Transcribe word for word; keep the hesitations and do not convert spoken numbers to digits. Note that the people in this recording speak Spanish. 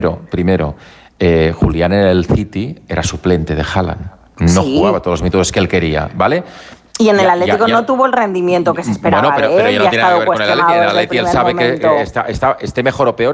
primero eh, Julián en el City era suplente de Haaland. No Sí. jugaba todos los minutos que él quería, ¿vale? Y en el Ya- Atlético ya- ya- no tuvo el rendimiento que se esperaba Bueno, pero, de pero él ya y no ha tiene nada estado que ver con el Atleti. cuestionado En el desde el Atleti él primer sabe que momento. eh, está, está, esté mejor o peor.